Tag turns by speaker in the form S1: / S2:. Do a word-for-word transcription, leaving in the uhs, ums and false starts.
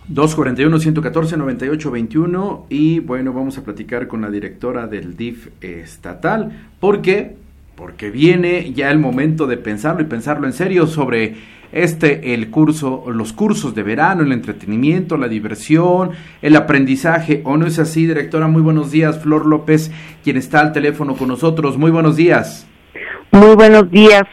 S1: dos cuarenta y uno, ciento catorce, noventa y ocho veintiuno. Y bueno, vamos a platicar con la directora del D I F estatal. ¿Por qué? Porque viene ya el momento de pensarlo y pensarlo en serio sobre este, el curso, los cursos de verano, el entretenimiento, la diversión, el aprendizaje. ¿O no es así, directora? Muy buenos días, Flor López, quien está al teléfono con nosotros. Muy buenos días.
S2: Muy buenos días,